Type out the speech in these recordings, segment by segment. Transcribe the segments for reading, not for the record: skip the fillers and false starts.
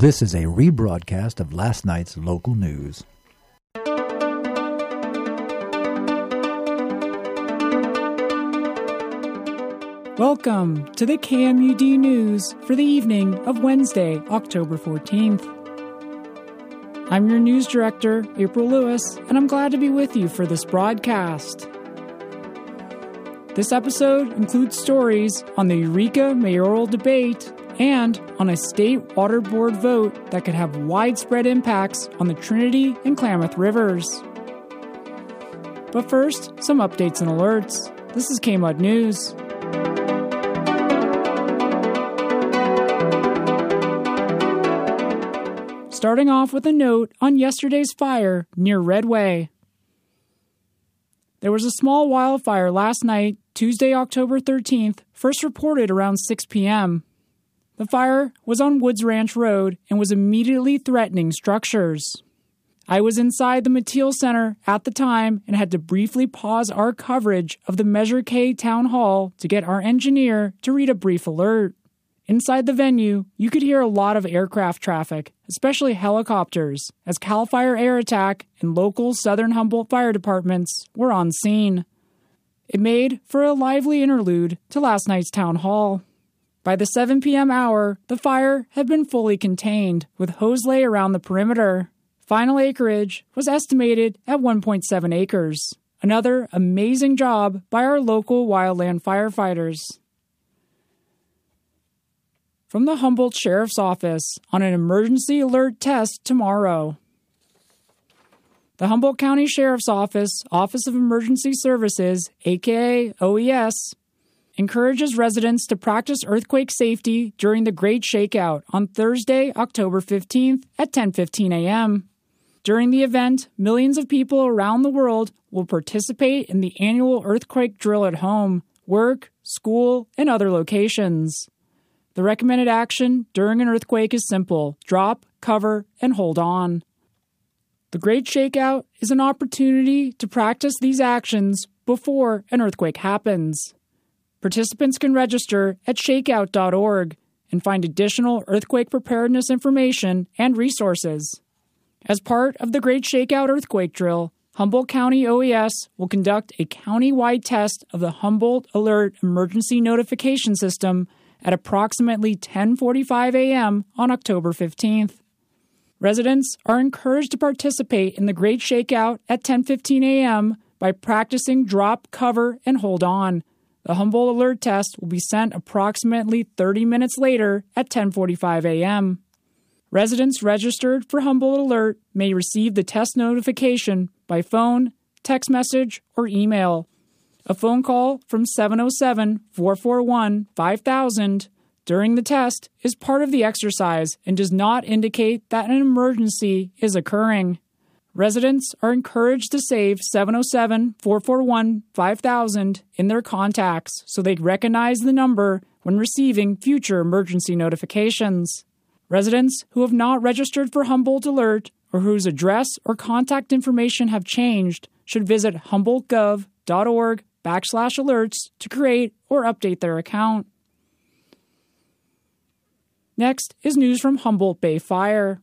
This is a rebroadcast of last night's local news. Welcome to the KMUD News for the evening of Wednesday, October 14th. I'm your news director, April Lewis, and I'm glad to be with you for this broadcast. This episode includes stories on the Eureka mayoral debate and on a state water board vote that could have widespread impacts on the Trinity and Klamath rivers. But first, some updates and alerts. This is KMUD News. Starting off with a note on yesterday's fire near Redway. There was a small wildfire last night, Tuesday, October 13th, first reported around 6 p.m. The fire was on Woods Ranch Road and was immediately threatening structures. I was inside the Mateel Center at the time and had to briefly pause our coverage of the Measure K Town Hall to get our engineer to read a brief alert. Inside the venue, you could hear a lot of aircraft traffic, especially helicopters, as CAL FIRE Air Attack and local Southern Humboldt fire departments were on scene. It made for a lively interlude to last night's town hall. By the 7 p.m. hour, the fire had been fully contained, with hose lay around the perimeter. Final acreage was estimated at 1.7 acres. Another amazing job by our local wildland firefighters. From the Humboldt Sheriff's Office on an emergency alert test tomorrow. The Humboldt County Sheriff's Office, Office of Emergency Services, aka OES, encourages residents to practice earthquake safety during the Great Shakeout on Thursday, October 15th at 10:15 a.m. During the event, millions of people around the world will participate in the annual earthquake drill at home, work, school, and other locations. The recommended action during an earthquake is simple: drop, cover, and hold on. The Great Shakeout is an opportunity to practice these actions before an earthquake happens. Participants can register at shakeout.org and find additional earthquake preparedness information and resources. As part of the Great Shakeout earthquake drill, Humboldt County OES will conduct a county-wide test of the Humboldt Alert Emergency Notification System at approximately 10:45 a.m. on October 15th. Residents are encouraged to participate in the Great Shakeout at 10:15 a.m. by practicing drop, cover, and hold on. The Humboldt Alert test will be sent approximately 30 minutes later at 10:45 a.m. Residents registered for Humboldt Alert may receive the test notification by phone, text message, or email. A phone call from 707-441-5000 during the test is part of the exercise and does not indicate that an emergency is occurring. Residents are encouraged to save 707-441-5000 in their contacts so they recognize the number when receiving future emergency notifications. Residents who have not registered for Humboldt Alert or whose address or contact information have changed should visit humboldtgov.org/alerts to create or update their account. Next is news from Humboldt Bay Fire.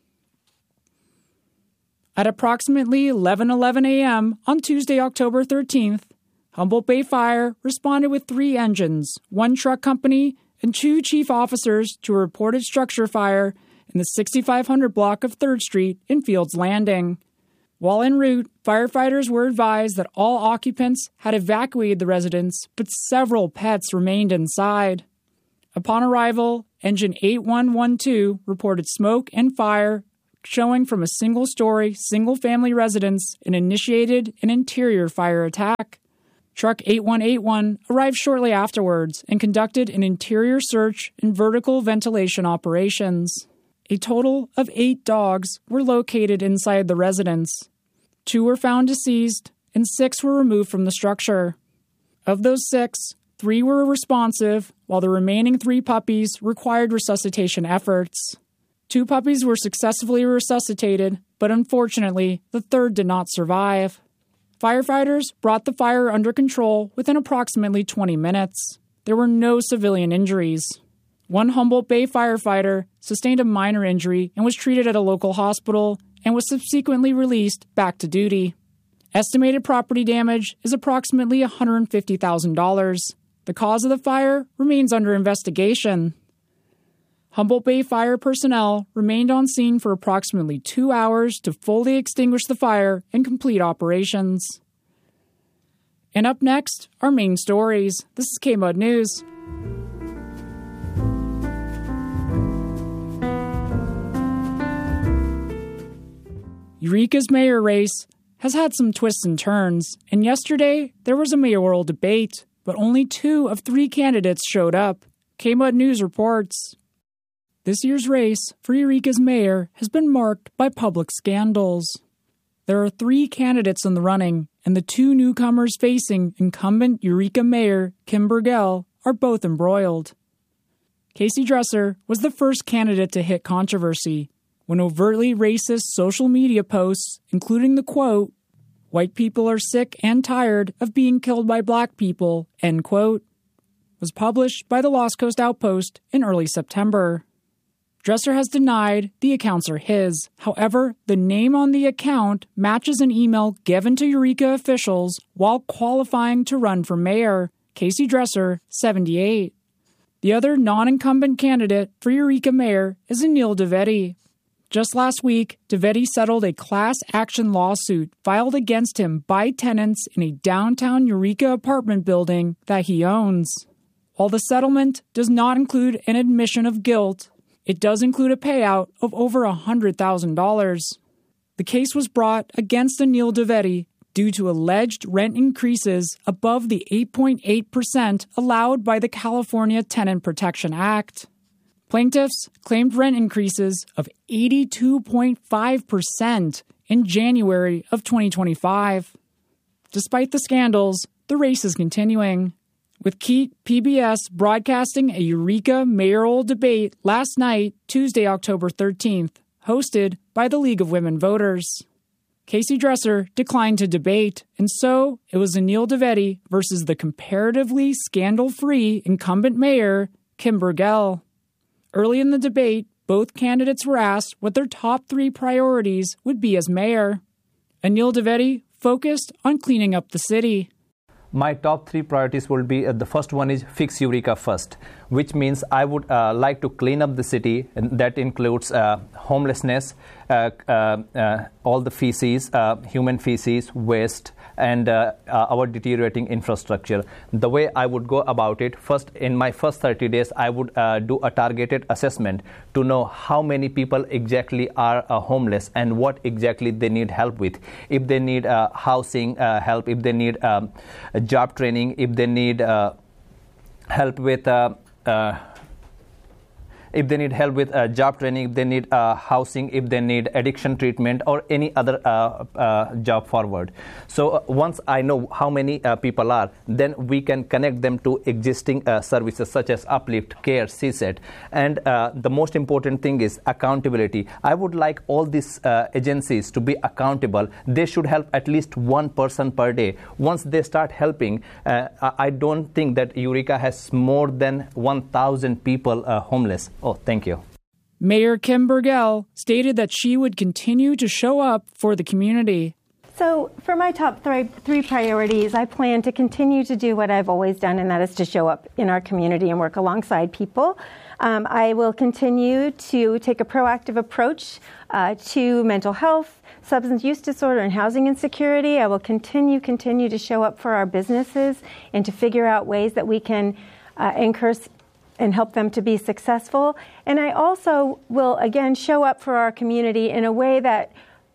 At approximately 11:11 a.m. on Tuesday, October 13th, Humboldt Bay Fire responded with 3 engines, 1 truck company, and 2 chief officers to a reported structure fire in the 6500 block of 3rd Street in Fields Landing. While en route, firefighters were advised that all occupants had evacuated the residence, but several pets remained inside. Upon arrival, Engine 8112 reported smoke and fire showing from a single-story, single-family residence and initiated an interior fire attack. Truck 8181 arrived shortly afterwards and conducted an interior search and vertical ventilation operations. A total of 8 dogs were located inside the residence. 2 were found deceased, and 6 were removed from the structure. Of those 6, 3 were responsive, while the remaining 3 puppies required resuscitation efforts. 2 puppies were successfully resuscitated, but unfortunately, the third did not survive. Firefighters brought the fire under control within approximately 20 minutes. There were no civilian injuries. One Humboldt Bay firefighter sustained a minor injury and was treated at a local hospital and was subsequently released back to duty. Estimated property damage is approximately $150,000. The cause of the fire remains under investigation. Humboldt Bay fire personnel remained on scene for approximately 2 hours to fully extinguish the fire and complete operations. And up next, our main stories. This is KMUD News. Eureka's mayor race has had some twists and turns, and yesterday there was a mayoral debate, but only 2 of 3 candidates showed up. KMUD News reports. This year's race for Eureka's mayor has been marked by public scandals. There are 3 candidates in the running, and the 2 newcomers facing incumbent Eureka Mayor Kim Burgell are both embroiled. Casey Dresser was the first candidate to hit controversy when overtly racist social media posts, including the quote, "White people are sick and tired of being killed by black people," end quote, was published by the Lost Coast Outpost in early September. Dresser has denied the accounts are his. However, the name on the account matches an email given to Eureka officials while qualifying to run for mayor, Casey Dresser, 78. The other non-incumbent candidate for Eureka mayor is Anil Dwivedi. Just last week, Dwivedi settled a class action lawsuit filed against him by tenants in a downtown Eureka apartment building that he owns. While the settlement does not include an admission of guilt, it does include a payout of over $100,000. The case was brought against Anil Dwivedi due to alleged rent increases above the 8.8% allowed by the California Tenant Protection Act. Plaintiffs claimed rent increases of 82.5% in January of 2025. Despite the scandals, the race is continuing, with Keat PBS broadcasting a Eureka mayoral debate last night, Tuesday, October 13th, hosted by the League of Women Voters. Casey Dresser declined to debate, and so it was Anil Dwivedi versus the comparatively scandal-free incumbent mayor, Kim Burgell. Early in the debate, both candidates were asked what their top 3 priorities would be as mayor. Anil Dwivedi focused on cleaning up the city. My top 3 priorities will be, the first one is fix Eureka first, which means I would like to clean up the city, and that includes homelessness, all the feces, human feces, waste, and our deteriorating infrastructure. The way I would go about it, first, in my first 30 days, I would do a targeted assessment to know how many people exactly are homeless and what exactly they need help with. If they need housing help, if they need job training, if they need help with job training, if they need housing, if they need addiction treatment, or any other job forward. So once I know how many people are, then we can connect them to existing services such as Uplift, Care, CSET. And the most important thing is accountability. I would like all these agencies to be accountable. They should help at least one person per day. Once they start helping, I don't think that Eureka has more than 1,000 people homeless. Oh, thank you. Mayor Kim Burgell stated that she would continue to show up for the community. So for my top 3 priorities, I plan to continue to do what I've always done, and that is to show up in our community and work alongside people. I will continue to take a proactive approach to mental health, substance use disorder, and housing insecurity. I will continue to show up for our businesses and to figure out ways that we can encourage and help them to be successful. And I also will, again, show up for our community in a way that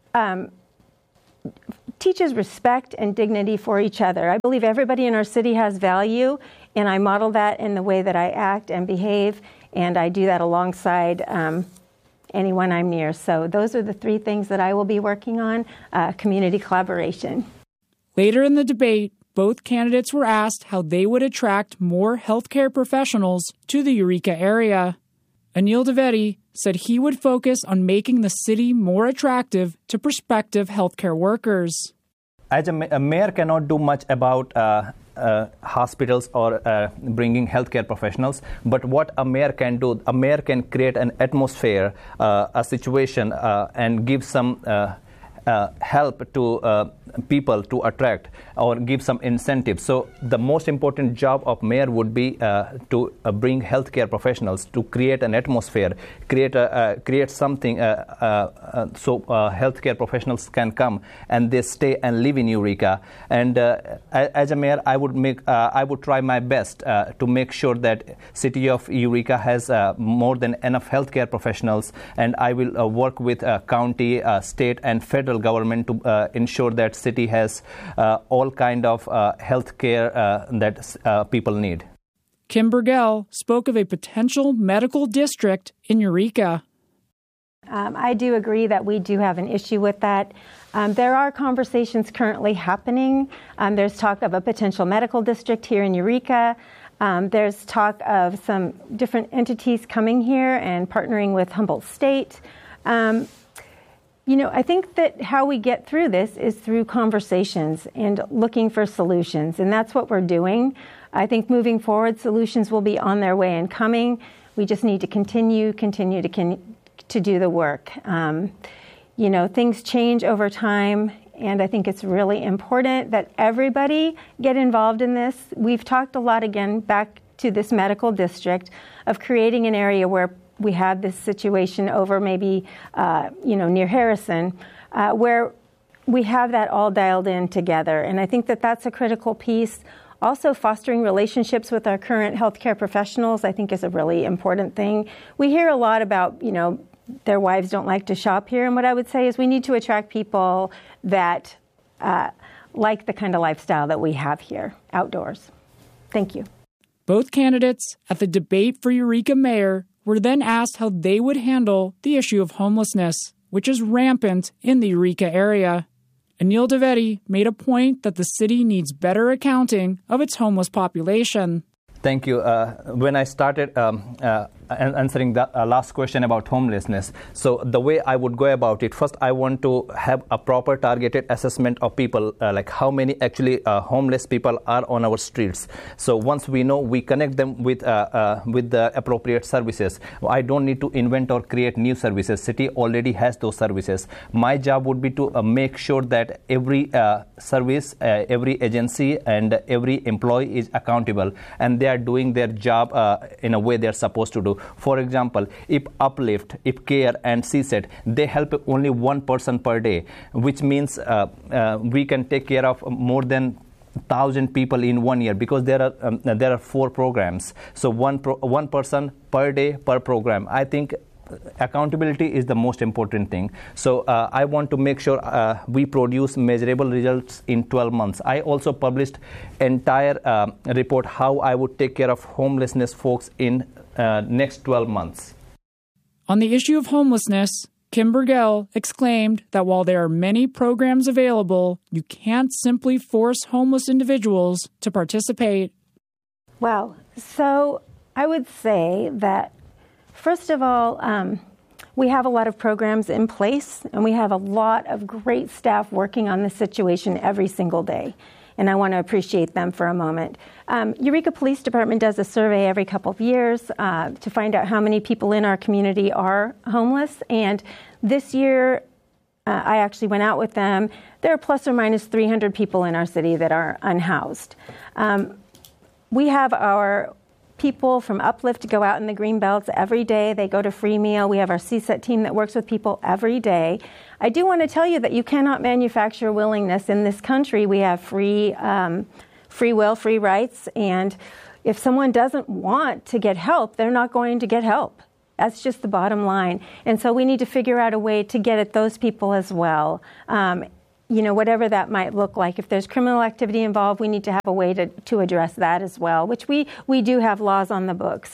teaches respect and dignity for each other. I believe everybody in our city has value, and I model that in the way that I act and behave, and I do that alongside anyone I'm near. So those are the 3 things that I will be working on, community collaboration. Later in the debate, both candidates were asked how they would attract more healthcare professionals to the Eureka area. Anil Dwivedi said he would focus on making the city more attractive to prospective healthcare workers. As a mayor cannot do much about hospitals or bringing healthcare professionals. But what a mayor can do, a mayor can create an atmosphere, a situation, and give some help to people to attract or give some incentives. So the most important job of mayor would be to bring healthcare professionals, to create an atmosphere, create something so healthcare professionals can come and they stay and live in Eureka. And as a mayor, I would try my best to make sure that city of Eureka has more than enough healthcare professionals, and I will work with county, state, and federal government to ensure that city has all kind of health care that people need. Kim Burgell spoke of a potential medical district in Eureka. I do agree that we do have an issue with that. There are conversations currently happening. There's talk of a potential medical district here in Eureka. There's talk of some different entities coming here and partnering with Humboldt State. I think that how we get through this is through conversations and looking for solutions, and that's what we're doing. I think moving forward, solutions will be on their way and coming. We just need to continue to do the work. Things change over time, and I think it's really important that everybody get involved in this. We've talked a lot, again, back to this medical district, of creating an area where we had this situation over maybe, near Harrison, where we have that all dialed in together. And I think that that's a critical piece. Also, fostering relationships with our current healthcare professionals, I think, is a really important thing. We hear a lot about, their wives don't like to shop here. And what I would say is we need to attract people that like the kind of lifestyle that we have here outdoors. Thank you. Both candidates at the debate for Eureka mayor were then asked how they would handle the issue of homelessness, which is rampant in the Eureka area. Anil Dwivedi made a point that the city needs better accounting of its homeless population. Thank you. When I started answering the last question about homelessness, so the way I would go about it, first I want to have a proper targeted assessment of people, like how many actually homeless people are on our streets. So once we know, we connect them with the appropriate services. I don't need to invent or create new services. City already has those services. My job would be to make sure that every service, every agency, and every employee is accountable, and they are doing their job in a way they are supposed to do. For example, if Uplift, if CARE, and CSET, they help only one person per day, which means we can take care of more than 1,000 people in 1 year, because there are 4 programs. So one person per day per program. I think accountability is the most important thing. So I want to make sure we produce measurable results in 12 months. I also published entire report how I would take care of homelessness folks in next 12 months. On the issue of homelessness, Kim Burgell exclaimed that while there are many programs available, you can't simply force homeless individuals to participate. Well, so I would say that first of all, we have a lot of programs in place, and we have a lot of great staff working on this situation every single day. And I want to appreciate them for a moment. Eureka Police Department does a survey every couple of years to find out how many people in our community are homeless. And this year, I actually went out with them. There are plus or minus 300 people in our city that are unhoused. We have our people from Uplift go out in the green belts every day. They go to free meal. We have our CSET team that works with people every day. I do want to tell you that you cannot manufacture willingness in this country. We have free will, free rights, and if someone doesn't want to get help, they're not going to get help. That's just the bottom line. And so we need to figure out a way to get at those people as well. Whatever that might look like. If there's criminal activity involved, we need to have a way to address that as well, which we do have laws on the books.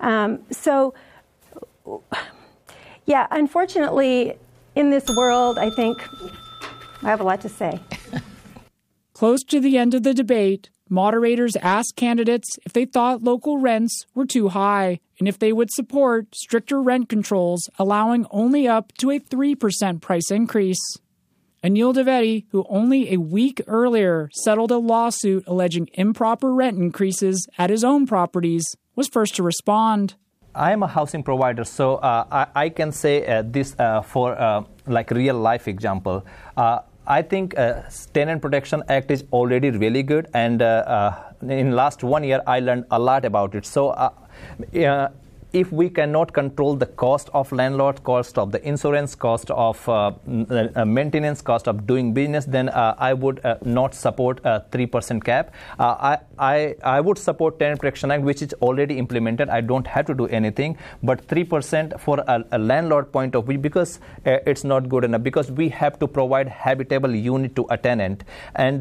Unfortunately, in this world, I think I have a lot to say. Close to the end of the debate, moderators asked candidates if they thought local rents were too high and if they would support stricter rent controls, allowing only up to a 3% price increase. Anil Dwivedi, who only a week earlier settled a lawsuit alleging improper rent increases at his own properties, was first to respond. I am a housing provider, so I can say this for like real life example. I think Tenant Protection Act is already really good, and in last 1 year I learned a lot about it. So if we cannot control the cost of landlord, cost of the insurance, cost of maintenance, cost of doing business, then I would not support a 3% cap. I would support Tenant Protection Act, which is already implemented. I don't have to do anything, but 3% for a landlord point of view, because it's not good enough, because we have to provide habitable unit to a tenant, and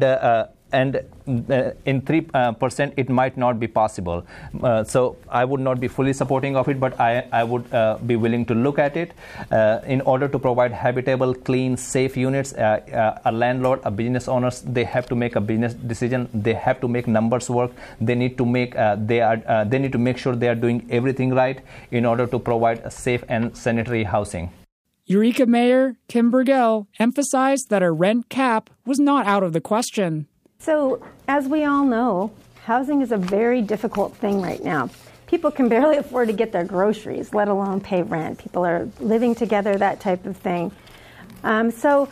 in 3% it might not be possible. So I would not be fully supporting of it, but I would be willing to look at it. In order to provide habitable, clean, safe units, a landlord, a business owners, they have to make a business decision. They have to make numbers work. They need to make they need to make sure they are doing everything right in order to provide a safe and sanitary housing. Eureka Mayor Kim Burgell emphasized that a rent cap was not out of the question. So, as we all know, housing is a very difficult thing right now. People can barely afford to get their groceries, let alone pay rent. People are living together, that type of thing. So,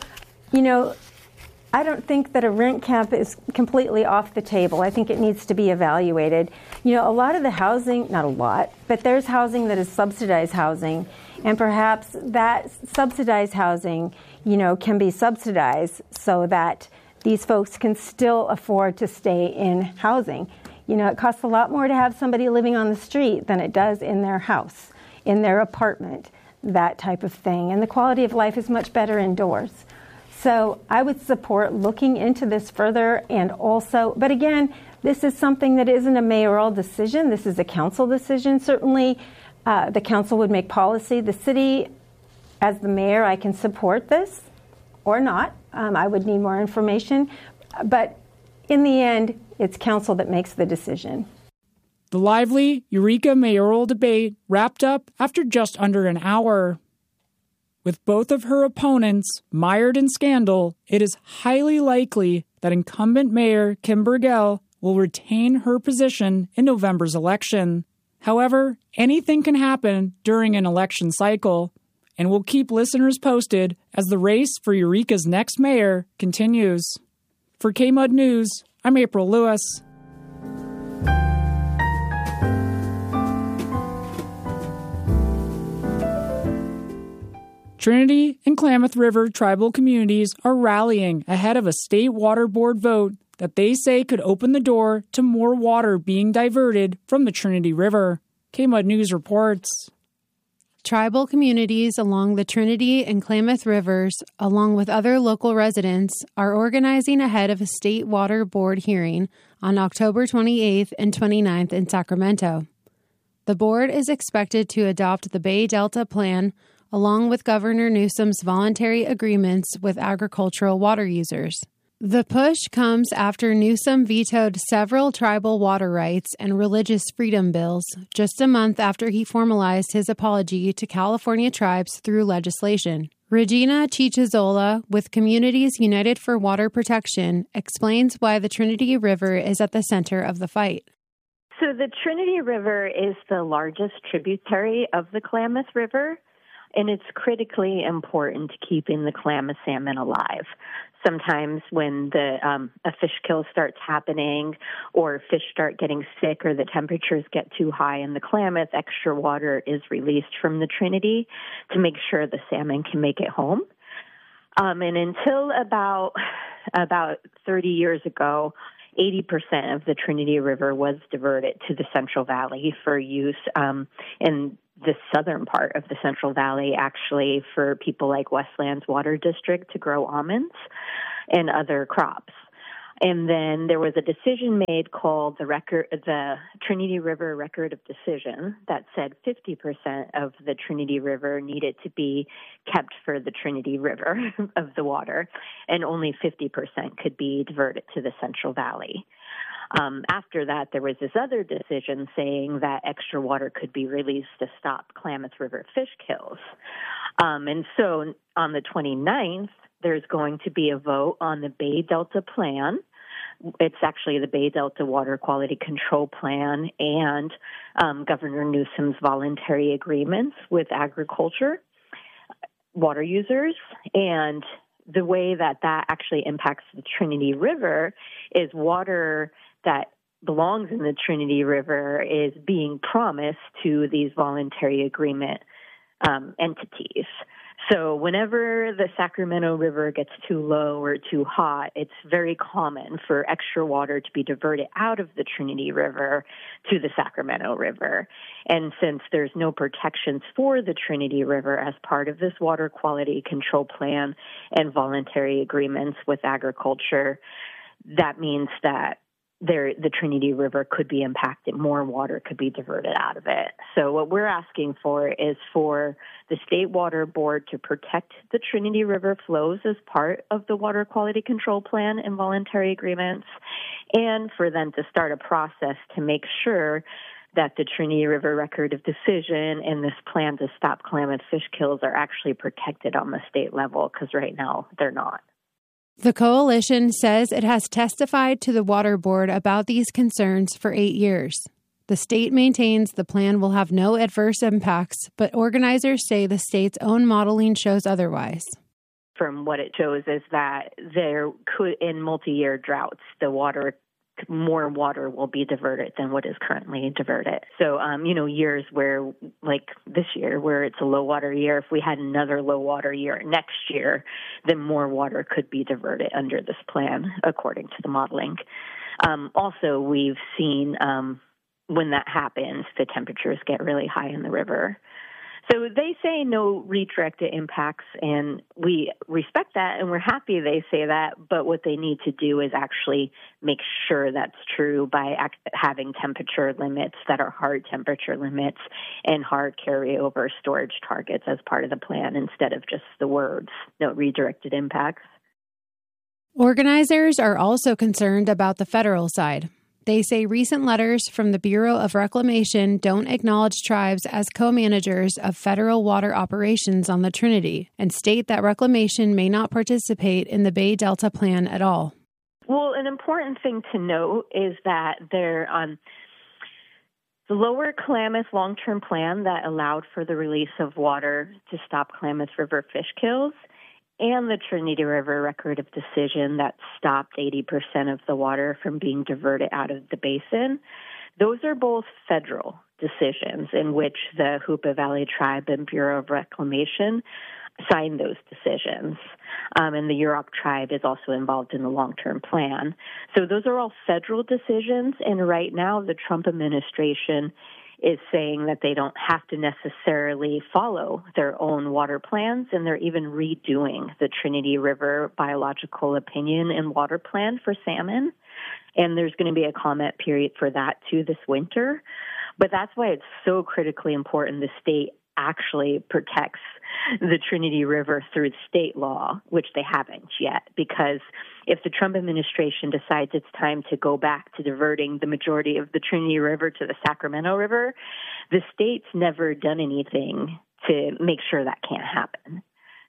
I don't think that a rent cap is completely off the table. I think it needs to be evaluated. A lot of the housing, not a lot, but there's housing that is subsidized housing, and perhaps that subsidized housing, can be subsidized so that these folks can still afford to stay in housing. It costs a lot more to have somebody living on the street than it does in their house, in their apartment, that type of thing. And the quality of life is much better indoors. So I would support looking into this further, and also, but again, this is something that isn't a mayoral decision. This is a council decision. Certainly, the council would make policy. The city, as the mayor, I can support this or not. I would need more information. But in the end, it's council that makes the decision. The lively Eureka mayoral debate wrapped up after just under an hour. With both of her opponents mired in scandal, it is highly likely that incumbent Mayor Kim Burgell will retain her position in November's election. However, anything can happen during an election cycle, and we'll keep listeners posted as the race for Eureka's next mayor continues. For KMUD News, I'm April Lewis. Trinity and Klamath River tribal communities are rallying ahead of a state water board vote that they say could open the door to more water being diverted from the Trinity River. KMUD News reports. Tribal communities along the Trinity and Klamath Rivers, along with other local residents, are organizing ahead of a state water board hearing on October 28th and 29th in Sacramento. The board is expected to adopt the Bay Delta Plan along with Governor Newsom's voluntary agreements with agricultural water users. The push comes after Newsom vetoed several tribal water rights and religious freedom bills just a month after he formalized his apology to California tribes through legislation. Regina Chichizola with Communities United for Water Protection explains why the Trinity River is at the center of the fight. So the Trinity River is the largest tributary of the Klamath River, and it's critically important to keeping the Klamath salmon alive. Sometimes when a fish kill starts happening or fish start getting sick or the temperatures get too high in the Klamath, extra water is released from the Trinity to make sure the salmon can make it home. And until about 30 years ago, 80% of the Trinity River was diverted to the Central Valley for use in the southern part of the Central Valley, actually, for people like Westlands Water District to grow almonds and other crops. And then there was a decision made called the Trinity River Record of Decision that said 50% of the Trinity River needed to be kept for the Trinity River of the water, and only 50% could be diverted to the Central Valley. After that, there was this other decision saying that extra water could be released to stop Klamath River fish kills. And so on the 29th, there's going to be a vote on the Bay Delta Plan. It's actually the Bay Delta Water Quality Control Plan and Governor Newsom's voluntary agreements with agriculture, water users. And the way that actually impacts the Trinity River is water that belongs in the Trinity River is being promised to these voluntary agreement entities. So whenever the Sacramento River gets too low or too hot, it's very common for extra water to be diverted out of the Trinity River to the Sacramento River. And since there's no protections for the Trinity River as part of this water quality control plan and voluntary agreements with agriculture, that means that the Trinity River could be impacted. More water could be diverted out of it. So what we're asking for is for the State Water Board to protect the Trinity River flows as part of the Water Quality Control Plan and voluntary agreements, and for them to start a process to make sure that the Trinity River Record of Decision and this plan to stop Klamath fish kills are actually protected on the state level, because right now they're not. The coalition says it has testified to the Water Board about these concerns for 8 years. The state maintains the plan will have no adverse impacts, but organizers say the state's own modeling shows otherwise. From what it shows is that there could, in multi-year droughts, more water will be diverted than what is currently diverted. So, years where, like this year, where it's a low water year, if we had another low water year next year, then more water could be diverted under this plan, according to the modeling. Also, we've seen when that happens, the temperatures get really high in the river. So they say no redirected impacts, and we respect that, and we're happy they say that, but what they need to do is actually make sure that's true by having temperature limits that are hard temperature limits and hard carryover storage targets as part of the plan instead of just the words, no redirected impacts. Organizers are also concerned about the federal side. They say recent letters from the Bureau of Reclamation don't acknowledge tribes as co-managers of federal water operations on the Trinity and state that Reclamation may not participate in the Bay Delta Plan at all. Well, an important thing to note is that they're on the Lower Klamath long-term plan that allowed for the release of water to stop Klamath River fish kills, and the Trinity River Record of Decision that stopped 80% of the water from being diverted out of the basin. Those are both federal decisions in which the Hoopa Valley Tribe and Bureau of Reclamation signed those decisions. And the Yurok Tribe is also involved in the long-term plan. So those are all federal decisions, and right now the Trump administration is saying that they don't have to necessarily follow their own water plans, and they're even redoing the Trinity River biological opinion and water plan for salmon. And there's going to be a comment period for that too this winter. But that's why it's so critically important the state actually protects the Trinity River through state law, which they haven't yet, because if the Trump administration decides it's time to go back to diverting the majority of the Trinity River to the Sacramento River, the state's never done anything to make sure that can't happen.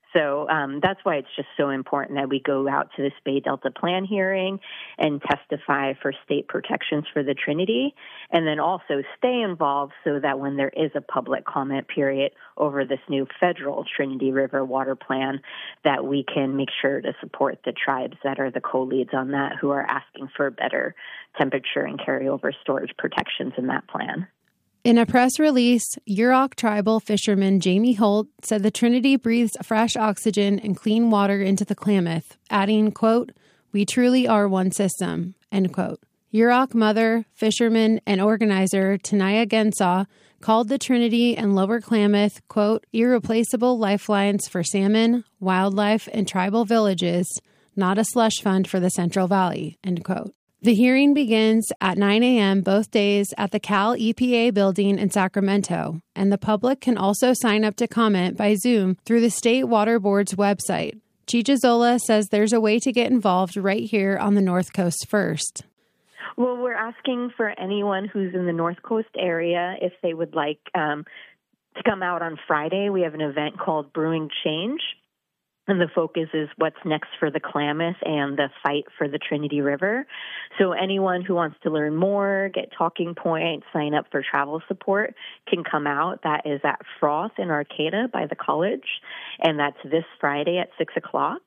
So that's why it's just so important that we go out to this Bay Delta Plan hearing and testify for state protections for the Trinity, and then also stay involved so that when there is a public comment period over this new federal Trinity River water plan, that we can make sure to support the tribes that are the co-leads on that, who are asking for better temperature and carryover storage protections in that plan. In a press release, Yurok tribal fisherman Jamie Holt said the Trinity breathes fresh oxygen and clean water into the Klamath, adding, quote, "We truly are one system," end quote. Yurok mother, fisherman, and organizer Tanaya Gensaw called the Trinity and Lower Klamath, quote, "irreplaceable lifelines for salmon, wildlife, and tribal villages, not a slush fund for the Central Valley," end quote. The hearing begins at 9 a.m. both days at the Cal EPA building in Sacramento, and the public can also sign up to comment by Zoom through the State Water Board's website. Chichizola says there's a way to get involved right here on the North Coast first. Well, we're asking for anyone who's in the North Coast area, if they would like to come out on Friday. We have an event called Brewing Change, And the focus is what's next for the Klamath and the fight for the Trinity River. So anyone who wants to learn more, get talking points, sign up for travel support can come out. That is at Froth in Arcata by the college, and that's this Friday at 6 o'clock.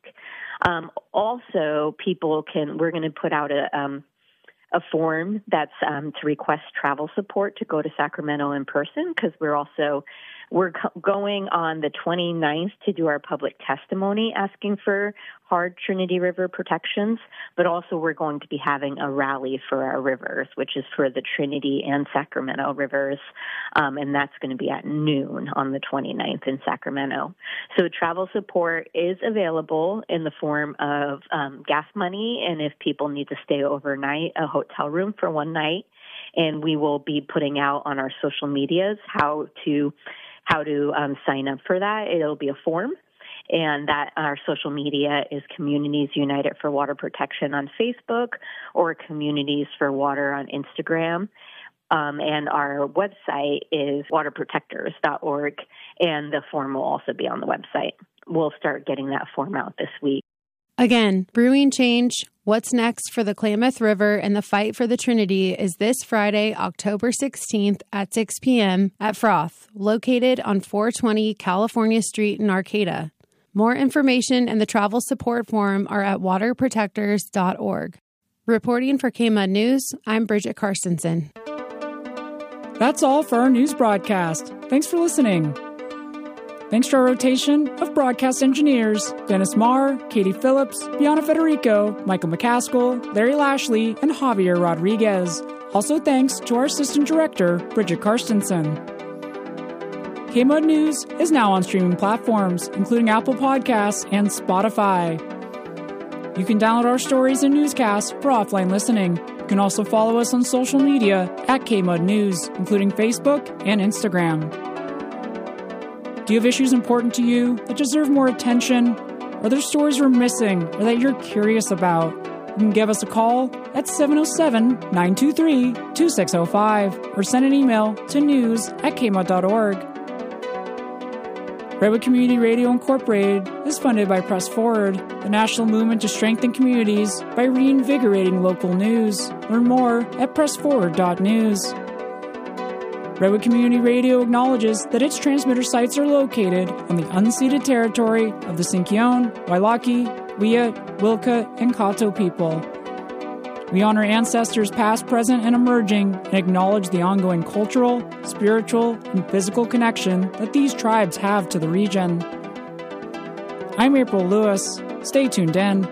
Also, we're going to put out a form that's to request travel support to go to Sacramento in person, because we're going on the 29th to do our public testimony asking for hard Trinity River protections, but also we're going to be having a rally for our rivers, which is for the Trinity and Sacramento rivers, and that's going to be at noon on the 29th in Sacramento. So travel support is available in the form of gas money, and if people need to stay overnight, a hotel room for one night, and we will be putting out on our social medias how to sign up for that. It'll be a form, and that our social media is Communities United for Water Protection on Facebook or Communities for Water on Instagram. And our website is waterprotectors.org, and the form will also be on the website. We'll start getting that form out this week. Again, Brewing Change, What's Next for the Klamath River and the Fight for the Trinity is this Friday, October 16th at 6 p.m. at Froth, located on 420 California Street in Arcata. More information and the travel support form are at waterprotectors.org. Reporting for KMUD News, I'm Bridget Carstensen. That's all for our news broadcast. Thanks for listening. Thanks to our rotation of broadcast engineers, Dennis Marr, Katie Phillips, Bianna Federico, Michael McCaskill, Larry Lashley, and Javier Rodriguez. Also thanks to our assistant director, Bridget Carstensen. KMUD News is now on streaming platforms, including Apple Podcasts and Spotify. You can download our stories and newscasts for offline listening. You can also follow us on social media at KMUD News, including Facebook and Instagram. Do you have issues important to you that deserve more attention? Are there stories we're missing or that you're curious about? You can give us a call at 707-923-2605 or send an email to news@kmud.org. Redwood Community Radio Incorporated is funded by Press Forward, the national movement to strengthen communities by reinvigorating local news. Learn more at pressforward.news. Redwood Community Radio acknowledges that its transmitter sites are located on the unceded territory of the Sinkyone, Wailaki, Wiyut, Wilka, and Kato people. We honor ancestors past, present, and emerging, and acknowledge the ongoing cultural, spiritual, and physical connection that these tribes have to the region. I'm April Lewis. Stay tuned in.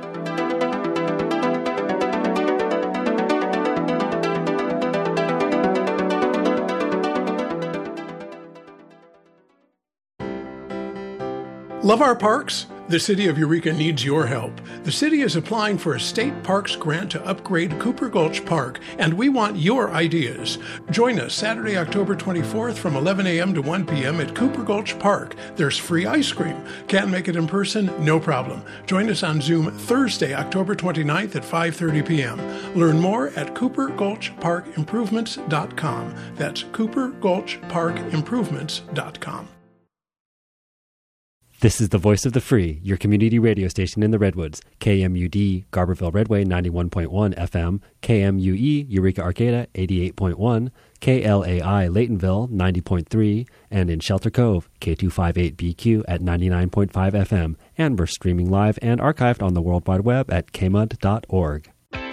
Love our parks? The City of Eureka needs your help. The city is applying for a state parks grant to upgrade Cooper Gulch Park, and we want your ideas. Join us Saturday, October 24th from 11 a.m. to 1 p.m. at Cooper Gulch Park. There's free ice cream. Can't make it in person? No problem. Join us on Zoom Thursday, October 29th at 5:30 p.m. Learn more at CooperGulchParkImprovements.com. That's CooperGulchParkImprovements.com. This is the voice of the free, your community radio station in the Redwoods. KMUD, Garberville Redway, 91.1 FM. KMUE, Eureka Arcata, 88.1. KLAI, Laytonville, 90.3. And in Shelter Cove, K258BQ at 99.5 FM. And we're streaming live and archived on the World Wide Web at kmud.org.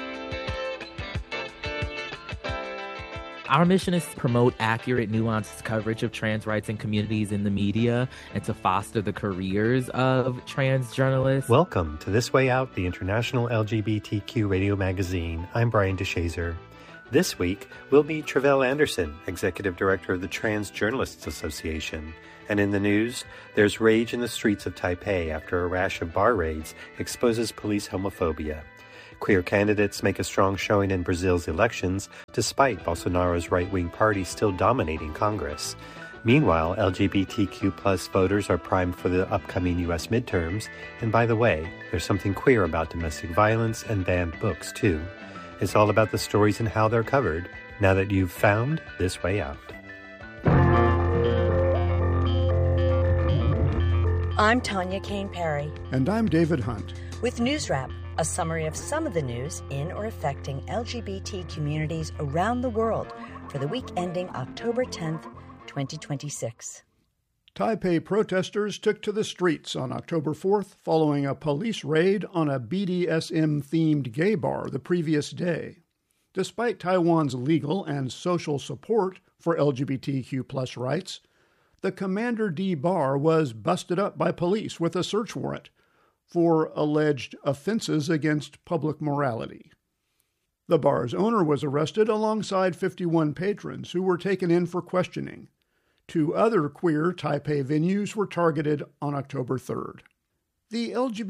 Our mission is to promote accurate, nuanced coverage of trans rights and communities in the media and to foster the careers of trans journalists. Welcome to This Way Out, the international LGBTQ radio magazine. I'm Brian DeShazer. This week, we'll meet Travelle Anderson, Executive Director of the Trans Journalists Association. And in the news, there's rage in the streets of Taipei after a rash of bar raids exposes police homophobia. Queer candidates make a strong showing in Brazil's elections, despite Bolsonaro's right-wing party still dominating Congress. Meanwhile, LGBTQ+ voters are primed for the upcoming U.S. midterms. And by the way, there's something queer about domestic violence and banned books, too. It's all about the stories and how they're covered, now that you've found This Way Out. I'm Tanya Kane Perry. And I'm David Hunt. With News Wrap, a summary of some of the news in or affecting LGBT communities around the world for the week ending October 10th, 2026. Taipei protesters took to the streets on October 4th following a police raid on a BDSM-themed gay bar the previous day. Despite Taiwan's legal and social support for LGBTQ+ rights, the Commander D bar was busted up by police with a search warrant for alleged offenses against public morality. The bar's owner was arrested alongside 51 patrons who were taken in for questioning. 2 other queer Taipei venues were targeted on October 3rd. The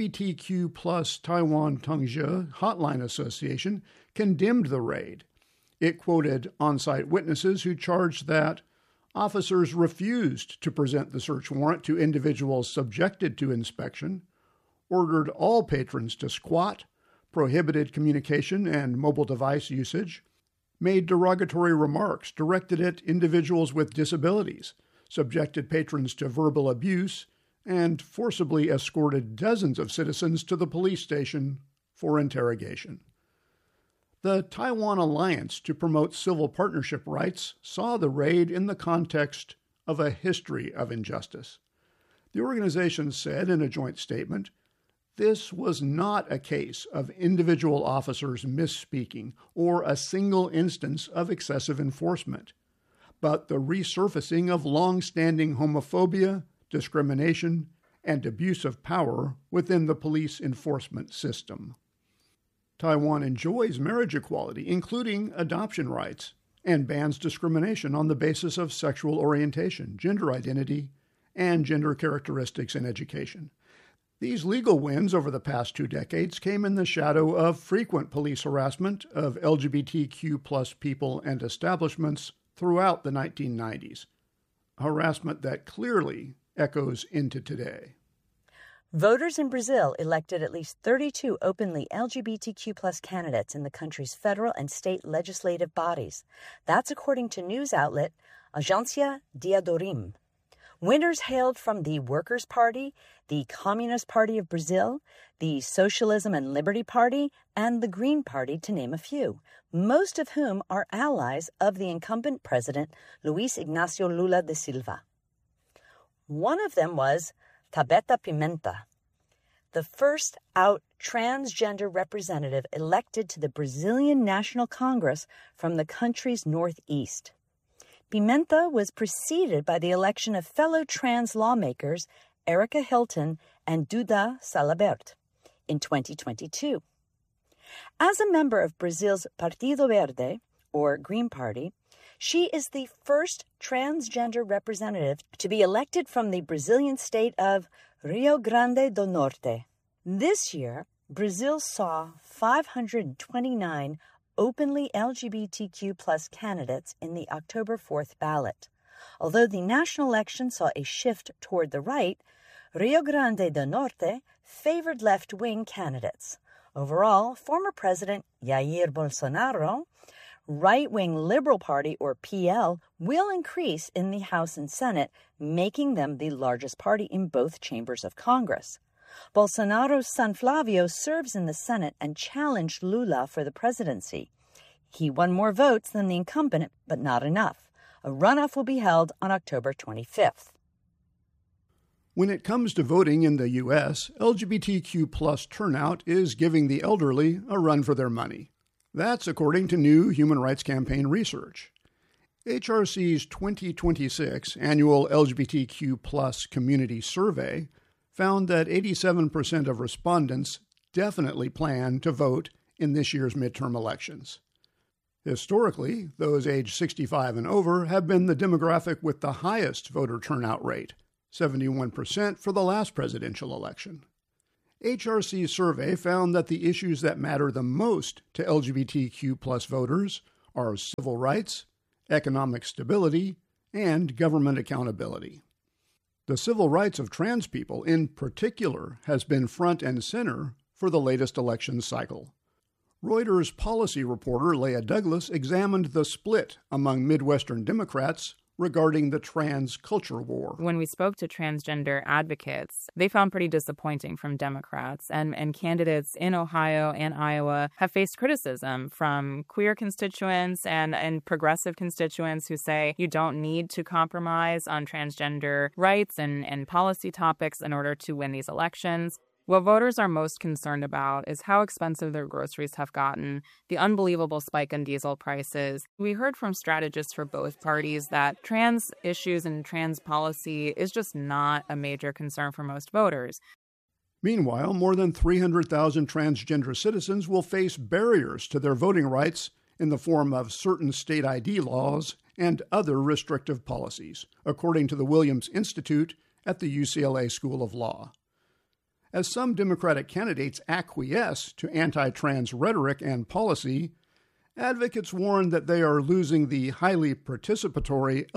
LGBTQ+ Taiwan Tongzhi Hotline Association condemned the raid. It quoted on-site witnesses who charged that officers refused to present the search warrant to individuals subjected to inspection, ordered all patrons to squat, prohibited communication and mobile device usage, made derogatory remarks directed at individuals with disabilities, subjected patrons to verbal abuse, and forcibly escorted dozens of citizens to the police station for interrogation. The Taiwan Alliance to Promote Civil Partnership Rights saw the raid in the context of a history of injustice. The organization said in a joint statement, "This was not a case of individual officers misspeaking or a single instance of excessive enforcement, but the resurfacing of long-standing homophobia, discrimination, and abuse of power within the police enforcement system." Taiwan enjoys marriage equality, including adoption rights, and bans discrimination on the basis of sexual orientation, gender identity, and gender characteristics in education. These legal wins over the past 2 decades came in the shadow of frequent police harassment of LGBTQ+ people and establishments throughout the 1990s, harassment that clearly echoes into today. Voters in Brazil elected at least 32 openly LGBTQ+ candidates in the country's federal and state legislative bodies. That's according to news outlet Agência Diadorim. Winners hailed from the Workers' Party, the Communist Party of Brazil, the Socialism and Liberty Party, and the Green Party, to name a few, most of whom are allies of the incumbent president, Luiz Inácio Lula da Silva. One of them was Tabeta Pimenta, the first out transgender representative elected to the Brazilian National Congress from the country's northeast. Pimenta was preceded by the election of fellow trans lawmakers Erica Hilton and Duda Salabert in 2022. As a member of Brazil's Partido Verde, or Green Party, she is the first transgender representative to be elected from the Brazilian state of Rio Grande do Norte. This year, Brazil saw 529 openly LGBTQ+ candidates in the October 4th ballot. Although the national election saw a shift toward the right, Rio Grande do Norte favored left-wing candidates. Overall, former President Jair Bolsonaro, right-wing Liberal Party, or PL, will increase in the House and Senate, making them the largest party in both chambers of Congress. Bolsonaro's son Flavio serves in the Senate and challenged Lula for the presidency. He won more votes than the incumbent, but not enough. A runoff will be held on October 25th. When it comes to voting in the U.S., LGBTQ+ turnout is giving the elderly a run for their money. That's according to new Human Rights Campaign research. HRC's 2026 annual LGBTQ+ community survey found that 87% of respondents definitely plan to vote in this year's midterm elections. Historically, those aged 65 and over have been the demographic with the highest voter turnout rate, 71% for the last presidential election. HRC's survey found that the issues that matter the most to LGBTQ+ voters are civil rights, economic stability, and government accountability. The civil rights of trans people, in particular, has been front and center for the latest election cycle. Reuters policy reporter Leah Douglas examined the split among Midwestern Democrats regarding the trans culture war. When we spoke to transgender advocates, they found pretty disappointing from Democrats, and candidates in Ohio and Iowa have faced criticism from queer constituents and progressive constituents who say you don't need to compromise on transgender rights and policy topics in order to win these elections. What voters are most concerned about is how expensive their groceries have gotten, the unbelievable spike in diesel prices. We heard from strategists for both parties that trans issues and trans policy is just not a major concern for most voters. Meanwhile, more than 300,000 transgender citizens will face barriers to their voting rights in the form of certain state ID laws and other restrictive policies, according to the Williams Institute at the UCLA School of Law. As some Democratic candidates acquiesce to anti-trans rhetoric and policy, advocates warn that they are losing the highly participatory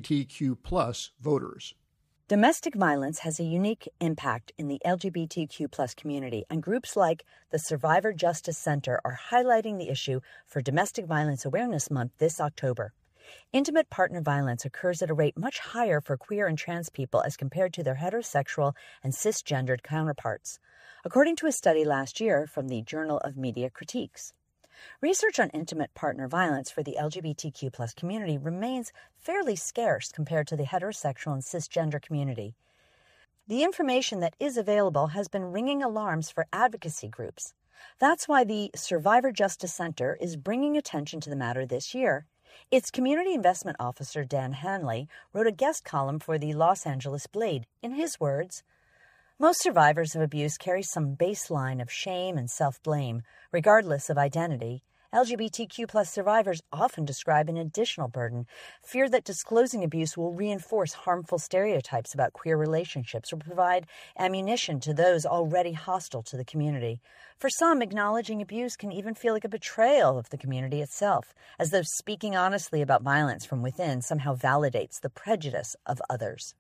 LGBTQ+ voters. Domestic violence has a unique impact in the LGBTQ+ community, and groups like the Survivor Justice Center are highlighting the issue for Domestic Violence Awareness Month this October. Intimate partner violence occurs at a rate much higher for queer and trans people as compared to their heterosexual and cisgendered counterparts, according to a study last year from the Journal of Media Critiques. Research on intimate partner violence for the LGBTQ+ community remains fairly scarce compared to the heterosexual and cisgender community. The information that is available has been ringing alarms for advocacy groups. That's why the Survivor Justice Center is bringing attention to the matter this year. Its community investment officer, Dan Hanley, wrote a guest column for the Los Angeles Blade. In his words, most survivors of abuse carry some baseline of shame and self-blame, regardless of identity. LGBTQ+ survivors often describe an additional burden, fear that disclosing abuse will reinforce harmful stereotypes about queer relationships or provide ammunition to those already hostile to the community. For some, acknowledging abuse can even feel like a betrayal of the community itself, as though speaking honestly about violence from within somehow validates the prejudice of others.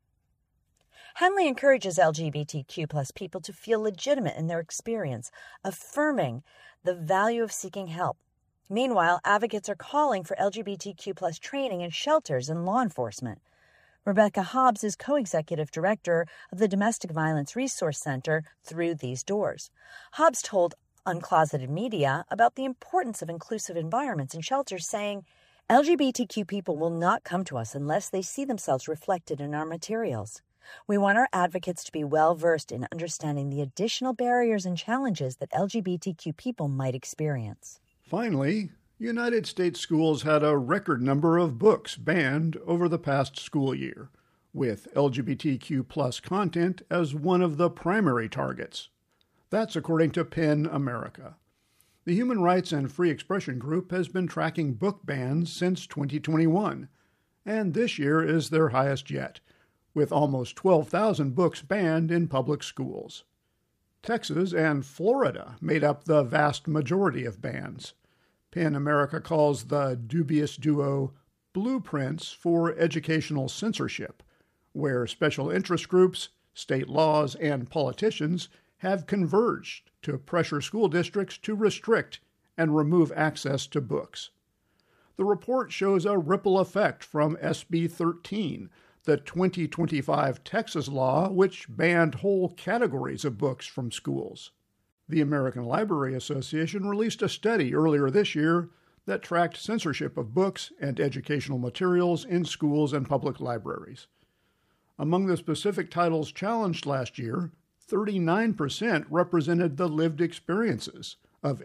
Hanley encourages LGBTQ+ people to feel legitimate in their experience, affirming the value of seeking help. Meanwhile, advocates are calling for LGBTQ+ training in shelters and law enforcement. Rebecca Hobbs is co-executive director of the Domestic Violence Resource Center Through These Doors. Hobbs told Uncloseted Media about the importance of inclusive environments and shelters, saying, LGBTQ people will not come to us unless they see themselves reflected in our materials. We want our advocates to be well-versed in understanding the additional barriers and challenges that LGBTQ people might experience. Finally, United States schools had a record number of books banned over the past school year, with LGBTQ+ content as one of the primary targets. That's according to PEN America. The Human Rights and Free Expression Group has been tracking book bans since 2021, and this year is their highest yet, with almost 12,000 books banned in public schools. Texas and Florida made up the vast majority of bans. PEN America calls the dubious duo blueprints for educational censorship, where special interest groups, state laws, and politicians have converged to pressure school districts to restrict and remove access to books. The report shows a ripple effect from SB 13, the 2025 Texas law, which banned whole categories of books from schools. The American Library Association released a study earlier this year that tracked censorship of books and educational materials in schools and public libraries. Among the specific titles challenged last year, 39% represented the lived experiences of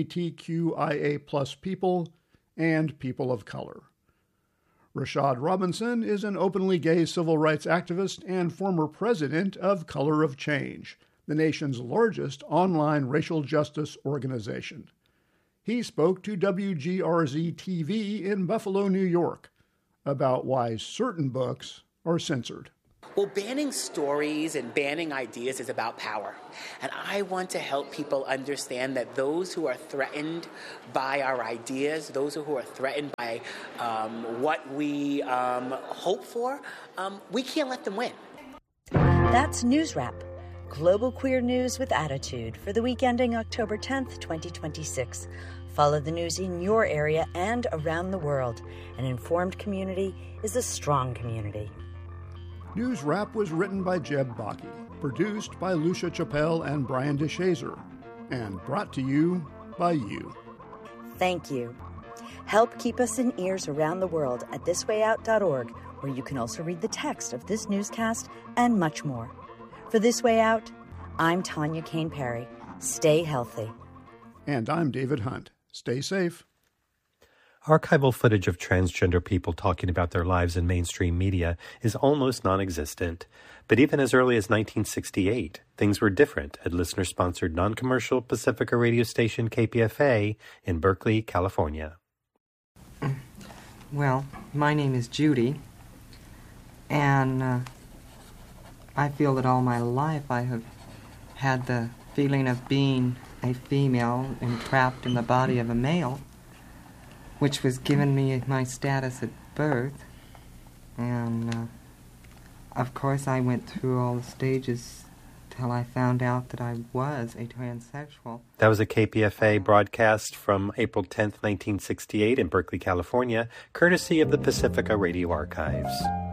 LGBTQIA+ people and people of color. Rashad Robinson is an openly gay civil rights activist and former president of Color of Change, the nation's largest online racial justice organization. He spoke to WGRZ-TV in Buffalo, New York, about why certain books are censored. Well, banning stories and banning ideas is about power. And I want to help people understand that those who are threatened by our ideas, those who are threatened by what we hope for, we can't let them win. That's News Wrap. Global queer news with attitude for the week ending October 10th, 2026. Follow the news in your area and around the world. An informed community is a strong community. News Wrap was written by Jeb Bakke, produced by Lucia Chappelle and Brian DeShazer, and brought to you by you. Thank you. Help keep us in ears around the world at thiswayout.org, where you can also read the text of this newscast and much more. For This Way Out, I'm Tanya Kane Perry. Stay healthy. And I'm David Hunt. Stay safe. Archival footage of transgender people talking about their lives in mainstream media is almost non-existent. But even as early as 1968, things were different at listener-sponsored non-commercial Pacifica radio station KPFA in Berkeley, California. Well, my name is Judy, and I feel that all my life I have had the feeling of being a female entrapped in the body of a male, which was given me my status at birth. And, of course, I went through all the stages till I found out that I was a transsexual. That was a KPFA broadcast from April 10th, 1968 in Berkeley, California, courtesy of the Pacifica Radio Archives.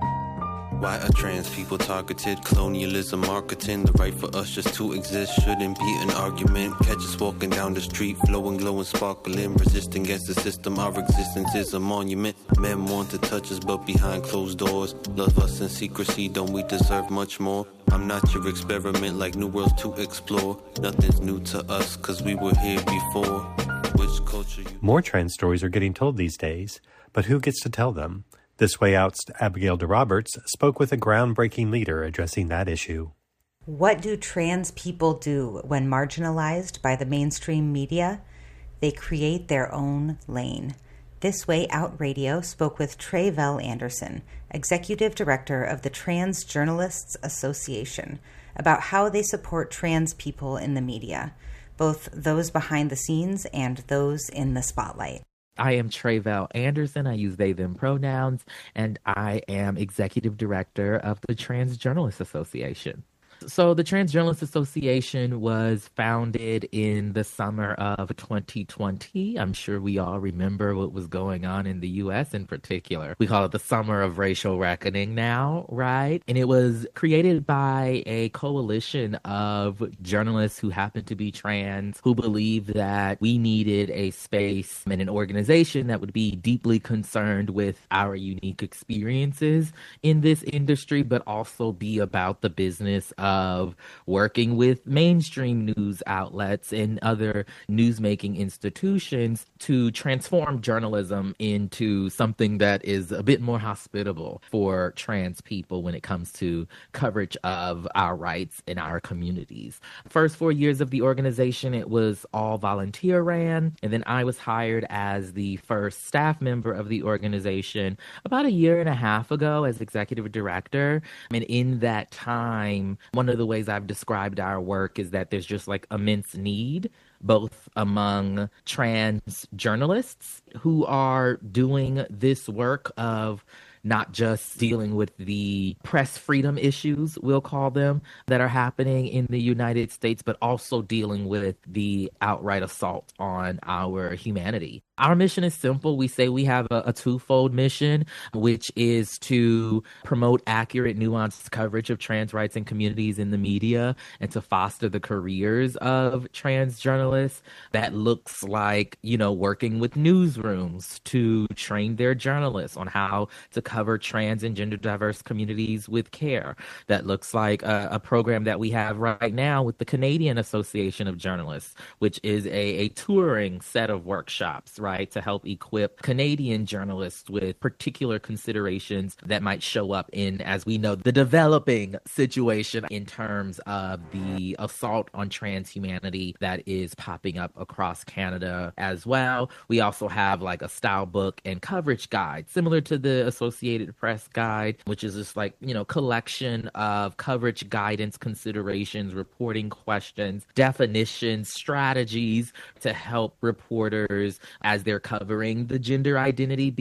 Why are trans people targeted? Colonialism, marketing, the right for us just to exist shouldn't be an argument. Catch us walking down the street, flowing, glowing, sparkling, resisting against the system. Our existence is a monument. Men want to touch us, but behind closed doors. Love us in secrecy, don't we deserve much more? I'm not your experiment, like new worlds to explore. Nothing's new to us, cause we were here before. Which culture you... More trans stories are getting told these days, but who gets to tell them? This Way Out's Abigail DeRoberts spoke with a groundbreaking leader addressing that issue. What do trans people do when marginalized by the mainstream media? They create their own lane. This Way Out Radio spoke with Trayvell Anderson, Executive Director of the Trans Journalists Association, about how they support trans people in the media, both those behind the scenes and those in the spotlight. I am Trayvell Anderson. I use they, them pronouns, and I am Executive Director of the Trans Journalists Association. So the Trans Journalists Association was founded in the summer of 2020. I'm sure we all remember what was going on in the U.S. in particular. We call it the summer of racial reckoning now, right? And it was created by a coalition of journalists who happen to be trans, who believed that we needed a space and an organization that would be deeply concerned with our unique experiences in this industry, but also be about the business of working with mainstream news outlets and other newsmaking institutions to transform journalism into something that is a bit more hospitable for trans people when it comes to coverage of our rights in our communities. First 4 years of the organization, it was all volunteer ran, and then I was hired as the first staff member of the organization about 1.5 years ago as executive director. And in that time, one of the ways I've described our work is that there's just like immense need, both among trans journalists who are doing this work of not just dealing with the press freedom issues, we'll call them, that are happening in the United States, but also dealing with the outright assault on our humanity. Our mission is simple. We say we have a twofold mission, which is to promote accurate, nuanced coverage of trans rights and communities in the media and to foster the careers of trans journalists. That looks like, working with newsrooms to train their journalists on how to cover trans and gender diverse communities with care. That looks like a program that we have right now with the Canadian Association of Journalists, which is a touring set of workshops, right, to help equip Canadian journalists with particular considerations that might show up in, as we know, the developing situation in terms of the assault on transhumanity that is popping up across Canada as well. We also have like a style book and coverage guide, similar to the Associated Press guide, which is just like, collection of coverage guidance, considerations, reporting questions, definitions, strategies to help reporters as they're covering the gender identity